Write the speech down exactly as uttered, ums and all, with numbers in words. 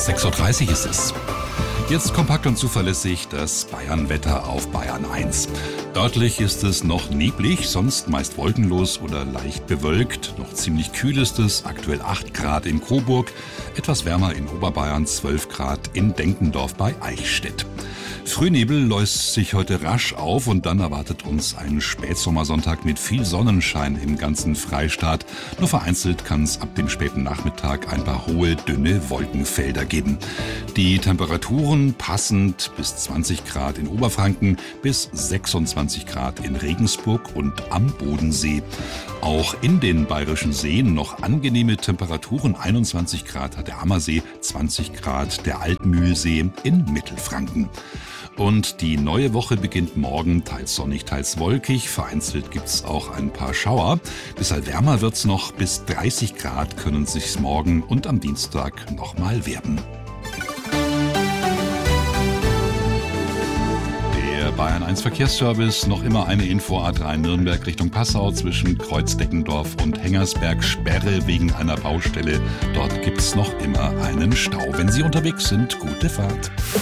sechs Uhr dreißig ist es. Jetzt kompakt und zuverlässig das Bayern-Wetter auf Bayern eins. Örtlich ist es noch neblig, sonst meist wolkenlos oder leicht bewölkt. Noch ziemlich kühl ist es, aktuell acht Grad in Coburg, etwas wärmer in Oberbayern, zwölf Grad in Denkendorf bei Eichstätt. Frühnebel löst sich heute rasch auf und dann erwartet uns ein Spätsommersonntag mit viel Sonnenschein im ganzen Freistaat. Nur vereinzelt kann es ab dem späten Nachmittag ein paar hohe, dünne Wolkenfelder geben. Die Temperaturen passend bis zwanzig Grad in Oberfranken, bis sechsundzwanzig Grad in Regensburg und am Bodensee. Auch in den bayerischen Seen noch angenehme Temperaturen. einundzwanzig Grad hat der Ammersee, zwanzig Grad der Altmühlsee in Mittelfranken. Und die neue Woche beginnt morgen, teils sonnig, teils wolkig. Vereinzelt gibt's auch ein paar Schauer. Deshalb wärmer wird's noch. Bis dreißig Grad können sich's morgen und am Dienstag nochmal werden. Der Bayern eins Verkehrsservice, noch immer eine Info: A drei Nürnberg Richtung Passau zwischen Kreuzdeckendorf und Hengersberg, Sperre wegen einer Baustelle. Dort gibt's noch immer einen Stau. Wenn Sie unterwegs sind, gute Fahrt.